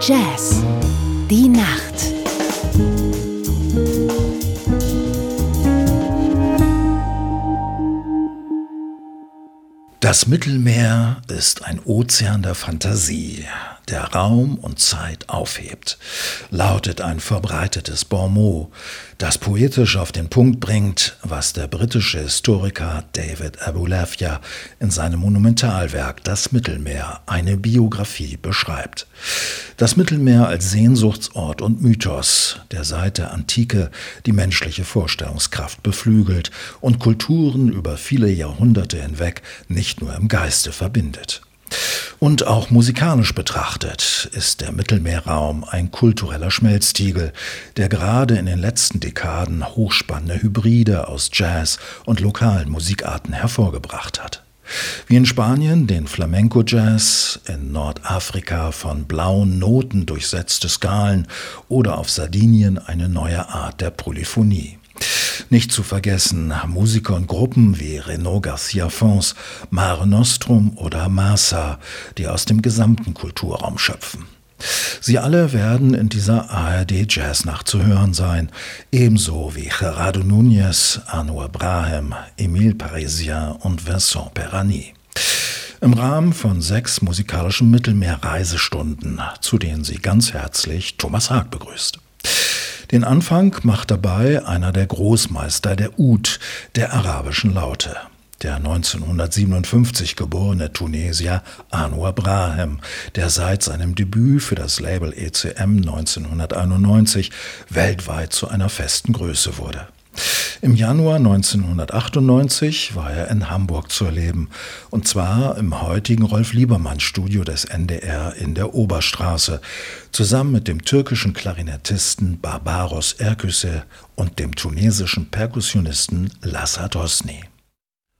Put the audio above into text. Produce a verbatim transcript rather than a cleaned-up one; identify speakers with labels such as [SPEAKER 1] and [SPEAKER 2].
[SPEAKER 1] Jazz. Die Nacht.
[SPEAKER 2] Das Mittelmeer ist ein Ozean der Fantasie, der Raum und Zeit aufhebt, lautet ein verbreitetes Bonmot, das poetisch auf den Punkt bringt, was der britische Historiker David Abulafia in seinem Monumentalwerk Das Mittelmeer, eine Biographie, beschreibt. Das Mittelmeer als Sehnsuchtsort und Mythos, der seit der Antike die menschliche Vorstellungskraft beflügelt und Kulturen über viele Jahrhunderte hinweg nicht nur im Geiste verbindet. Und auch musikalisch betrachtet ist der Mittelmeerraum ein kultureller Schmelztiegel, der gerade in den letzten Dekaden hochspannende Hybride aus Jazz und lokalen Musikarten hervorgebracht hat. Wie in Spanien den Flamenco-Jazz, in Nordafrika von blauen Noten durchsetzte Skalen oder auf Sardinien eine neue Art der Polyphonie. Nicht zu vergessen Musiker und Gruppen wie Renaud Garcia Fons, Mare Nostrum oder Massa, die aus dem gesamten Kulturraum schöpfen. Sie alle werden in dieser A R D-Jazznacht zu hören sein, ebenso wie Gerardo Núñez, Anouar Brahim, Emile Parisien und Vincent Perani. Im Rahmen von sechs musikalischen Mittelmeer-Reisestunden, zu denen sie ganz herzlich Thomas Haag begrüßt. Den Anfang macht dabei einer der Großmeister der Oud, der arabischen Laute. Der neunzehnhundertsiebenundfünfzig geborene Tunesier Anouar Brahim, der seit seinem Debüt für das Label E C M neunzehnhunderteinundneunzig weltweit zu einer festen Größe wurde. Im Januar neunzehnhundertachtundneunzig war er in Hamburg zu erleben, und zwar im heutigen Rolf-Liebermann-Studio des N D R in der Oberstraße, zusammen mit dem türkischen Klarinettisten Barbaros Erküse und dem tunesischen Perkussionisten Lassat Hosni.